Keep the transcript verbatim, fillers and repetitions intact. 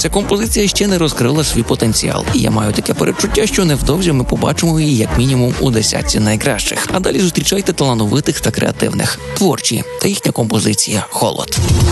Ця композиція ще не розкрила свій потенціал, і я маю таке передчуття, що невдовзі ми побачимо її як мінімум у десятці найкращих. А далі зустрічайте талановитих та креативних, творчі та їхня композиція «Холод».